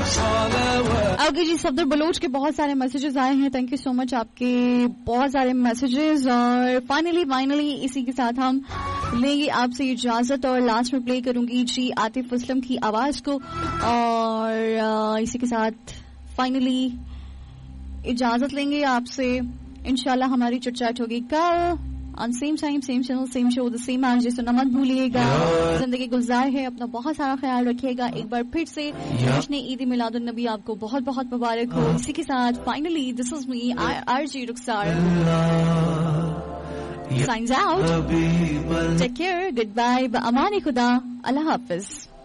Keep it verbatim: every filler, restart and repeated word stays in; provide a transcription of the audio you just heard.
Okay जी, Safdar Bloch के बहुत सारे मैसेजेस आए हैं, थैंक यू सो मच आपके बहुत सारे मैसेजेस। और फाइनली फाइनली इसी के साथ हम लेंगे आपसे इजाजत और लास्ट में प्ले करूंगी जी आतिफ असलम की आवाज को। और इसी के साथ फाइनली इजाजत लेंगे आपसे। इंशाल्लाह हमारी चिट-चैट होगी कल on same time same channel same show the same RJ. सुनना मत भूलिएगा। जिंदगी गुलजार है, अपना बहुत सारा ख्याल रखिएगा। एक बार फिर से जश्न ईद मिलादुन नबी आपको बहुत बहुत मुबारक हो। इसी के साथ finally this is me RJ Rukhsar science out. Take care, good bye, अमान खुदा, अल्लाह हाफिज।